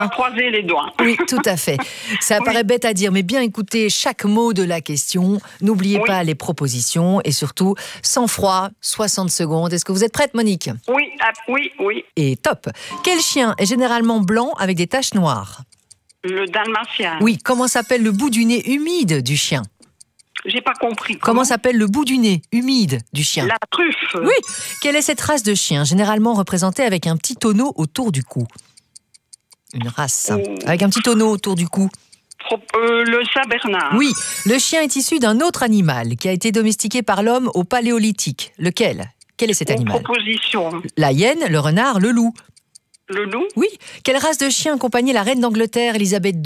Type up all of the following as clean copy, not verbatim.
Croiser les doigts. Oui, tout à fait. Ça paraît bête à dire, mais bien écoutez chaque mot de la question. N'oubliez pas les propositions et surtout, sans froid, 60 secondes. Est-ce que vous êtes prête, Monique ? Oui, oui. Et top. Quel chien est généralement blanc avec des taches noires ? Le dalmatien. Oui, comment s'appelle le bout du nez humide du chien ? J'ai pas compris. Comment s'appelle le bout du nez humide du chien ? La truffe. Oui. Quelle est cette race de chien, généralement représentée avec un petit tonneau autour du cou ? Une race, avec un petit tonneau autour du cou. Le Saint-Bernard. Oui. Le chien est issu d'un autre animal qui a été domestiqué par l'homme au Paléolithique. Lequel ? Quel est cet animal ? Proposition. La hyène, le renard, le loup. Le loup. Oui. Quelle race de chien accompagnait la reine d'Angleterre, Elisabeth II ?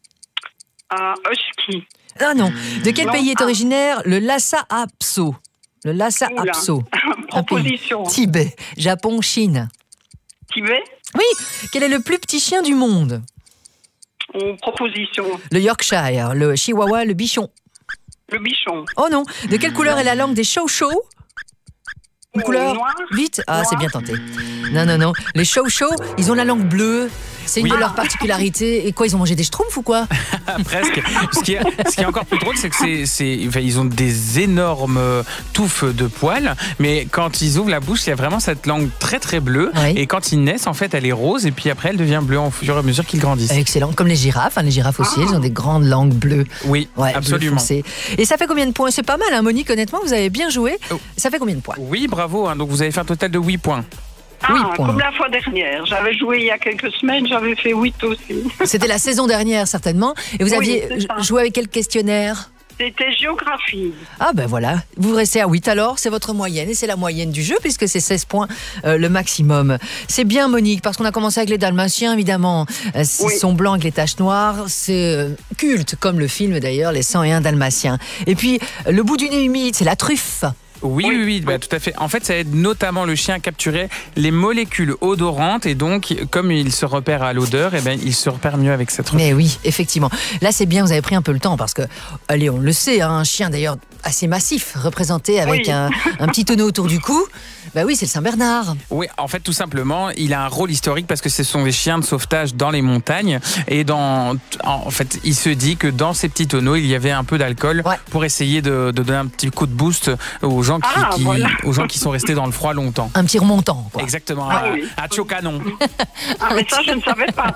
Husky. Ah non. De quel Non. pays est originaire le Lhasa Apso ? Le Lhasa Oula. Apso. Proposition. Tibet, Japon, Chine. Tibet. Oui. Quel est le plus petit chien du monde ? Proposition. Le Yorkshire, le Chihuahua, le Bichon. Le bichon. Oh non. De quelle couleur est la langue des chow-chow ? Une couleur Noir. vite. Ah, Noir. c'est bien tenté. Non. Les chow-chow, ils ont la langue bleue. C'est une de leurs particularités. Et quoi, ils ont mangé des schtroumpfs ou quoi ? Presque. Ce qui est encore plus drôle, c'est que ils ont des énormes touffes de poils, mais quand ils ouvrent la bouche, il y a vraiment cette langue très très bleue. Oui. Et quand ils naissent, en fait, elle est rose, et puis après, elle devient bleue au fur et à mesure qu'ils grandissent. Excellent. Comme les girafes. Les girafes aussi, elles ont des grandes langues bleues. Oui, Ouais, absolument. bleu foncé. Et ça fait combien de points ? C'est pas mal, hein, Monique, honnêtement, vous avez bien joué. Ça fait combien de points ? Oui, bravo. Donc vous avez fait un total de 8 points. Oui, point. Comme la fois dernière. J'avais joué il y a quelques semaines, j'avais fait 8 aussi. C'était la saison dernière, certainement. Et vous Oui, aviez c'est ça. joué avec quel questionnaire ? C'était géographie. Ah ben voilà, vous restez à 8 alors, c'est votre moyenne et c'est la moyenne du jeu puisque c'est 16 points le maximum. C'est bien Monique, parce qu'on a commencé avec les Dalmatiens évidemment, ils sont blancs avec les taches noires, c'est culte comme le film d'ailleurs, les 101 Dalmatiens. Et puis le bout du nez humide, c'est la truffe. Oui, tout à fait. En fait, ça aide notamment le chien à capturer les molécules odorantes et donc, comme il se repère à l'odeur, il se repère mieux avec cette truffe. Mais oui, effectivement. Là, c'est bien, vous avez pris un peu le temps parce que, allez, on le sait, un chien d'ailleurs assez massif, représenté avec un petit tonneau autour du cou. Bah oui, c'est le Saint-Bernard. Oui, en fait, tout simplement, il a un rôle historique parce que ce sont des chiens de sauvetage dans les montagnes. Et en fait, il se dit que dans ces petits tonneaux, il y avait un peu d'alcool pour essayer de donner un petit coup de boost aux gens qui sont restés dans le froid longtemps. Un petit remontant, quoi. Exactement, un tio-canon. Mais ça, je ne savais pas.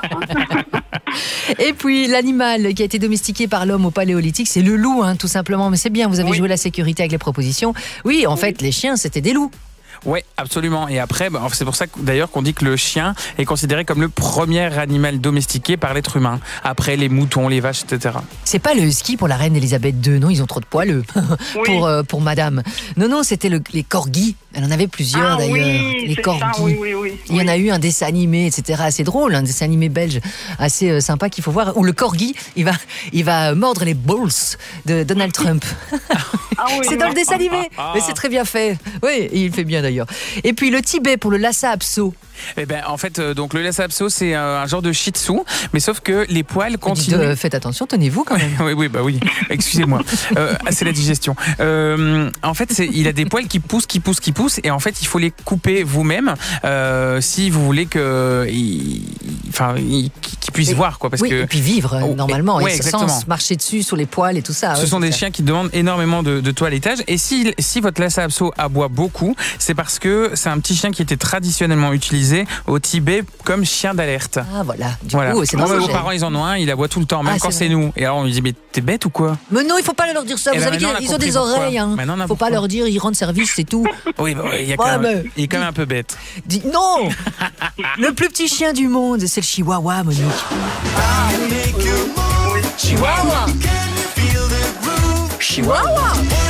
Et puis, l'animal qui a été domestiqué par l'homme au Paléolithique, c'est le loup, tout simplement. Mais c'est bien, vous avez joué la sécurité avec les propositions. Oui, en fait, les chiens, c'était des loups. Oui, absolument. Et après, c'est pour ça d'ailleurs qu'on dit que le chien est considéré comme le premier animal domestiqué par l'être humain. Après les moutons, les vaches, etc. C'est pas le husky pour la reine Elisabeth II, non, ils ont trop de poils pour madame. Non, c'était les corgis. Elle en avait plusieurs d'ailleurs. Les corgis. Il y en a eu un dessin animé, etc. assez drôle, un dessin animé belge assez sympa qu'il faut voir, où le corgi, il va mordre les balls de Donald Trump. C'est dans le dessin animé, mais c'est très bien fait. Oui, il fait bien d'ailleurs. Et puis le Tibet pour le Lhasa Apso. En fait, donc le Lhasa Apso, c'est un genre de shih tzu, mais sauf que les poils continuent. Faites attention, tenez-vous quand même. oui. Excusez-moi. C'est la digestion. En fait, il a des poils qui poussent, et en fait, il faut les couper vous-même si vous voulez qu'il puisse voir, quoi. Parce que et puis vivre normalement, et exactement. sans marcher dessus sur les poils et tout ça. Ce sont des chiens qui demandent énormément de toilettage, et si votre Lhasa Apso aboie beaucoup, c'est parce que c'est un petit chien qui était traditionnellement utilisé au Tibet comme chien d'alerte. Ah voilà, du coup, c'est dans vos parents, ils en ont un, il aboie tout le temps, même quand c'est nous. Et alors on lui dit, mais t'es bête ou quoi ? Mais non, il faut pas leur dire ça, vous savez qu'ils ont des oreilles. Faut pas leur dire, ils rendent service, c'est tout. Oui, il est quand même un peu bête. Non. Le plus petit chien du monde, c'est le chihuahua, Monique. Chihuahua. Chihuahua.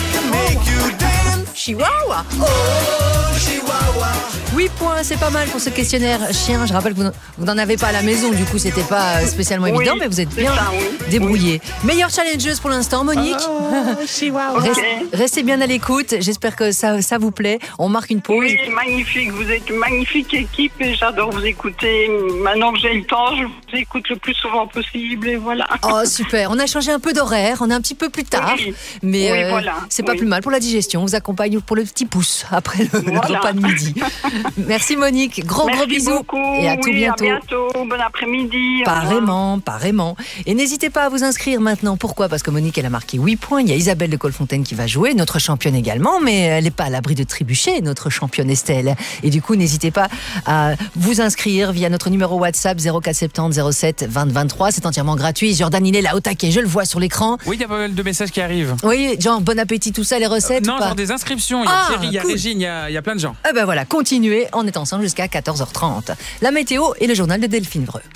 Chihuahua. Oh, Chihuahua. 8 points, c'est pas mal pour ce questionnaire chien. Je rappelle que vous n'en avez pas à la maison, du coup c'était pas spécialement évident, mais vous êtes bien débrouillés. Meilleure challengeuse pour l'instant, Monique. Restez bien à l'écoute, j'espère que ça vous plaît. On marque une pause. Oui, magnifique, vous êtes une magnifique équipe et j'adore vous écouter. Maintenant que j'ai le temps, je vous écoute le plus souvent possible et voilà. Oh super, on a changé un peu d'horaire, on est un petit peu plus tard, mais c'est pas plus mal pour la digestion. On vous accompagne pour le petit pouce après le repas de midi. Merci. Merci Monique, gros bisous. Beaucoup. Et à tout bientôt. À bientôt, bon après-midi. Pareillement. Et n'hésitez pas à vous inscrire maintenant. Pourquoi ? Parce que Monique, elle a marqué 8 points. Il y a Isabelle de Colfontaine qui va jouer, notre championne également, mais elle n'est pas à l'abri de trébucher, notre championne Estelle. Et du coup, n'hésitez pas à vous inscrire via notre numéro WhatsApp 0470 07 20 23. C'est entièrement gratuit. Jordan, il est là au taquet, je le vois sur l'écran. Oui, il y a pas mal de messages qui arrivent. Oui, genre bon appétit, tout ça, les recettes non, ou pas ? genre des inscriptions. Il y a Thierry, il y a Régine, il y a plein de gens. Eh ben voilà, continuez, on est ensemble jusqu'à 14h30. La météo et le journal de Delphine Vreux.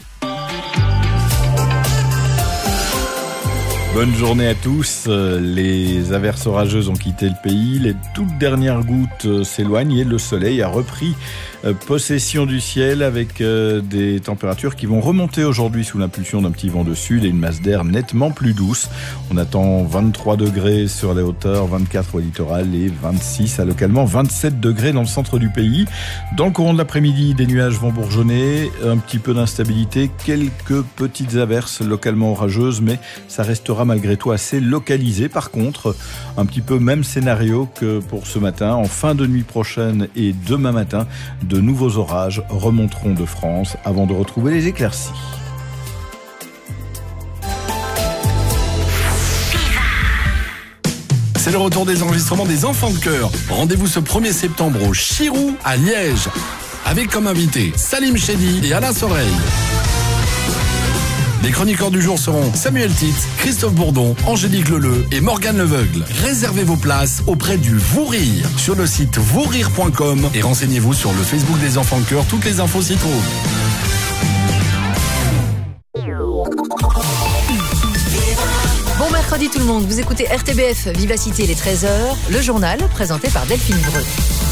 Bonne journée à tous. Les averses orageuses ont quitté le pays. Les toutes dernières gouttes s'éloignent et le soleil a repris possession du ciel avec des températures qui vont remonter aujourd'hui sous l'impulsion d'un petit vent de sud et une masse d'air nettement plus douce. On attend 23 degrés sur les hauteurs, 24 au littoral et 26 à localement 27 degrés dans le centre du pays. Dans le courant de l'après-midi, des nuages vont bourgeonner, un petit peu d'instabilité, quelques petites averses localement orageuses, mais ça restera malgré tout assez localisé. Par contre, un petit peu même scénario que pour ce matin. En fin de nuit prochaine et demain matin, de nouveaux orages remonteront de France avant de retrouver les éclaircies. C'est le retour des enregistrements des Enfants de Chœur. Rendez-vous ce 1er septembre au Chirou à Liège. Avec comme invités Salim Chedi et Alain Soreille. Les chroniqueurs du jour seront Samuel Titz, Christophe Bourdon, Angélique Leleu et Morgane Leveugle. Réservez vos places auprès du Vous Rire sur le site vousrire.com et renseignez-vous sur le Facebook des Enfants de Chœur. Toutes les infos s'y trouvent. Bon mercredi tout le monde, vous écoutez RTBF Vivacité les 13h, le journal présenté par Delphine Vreux.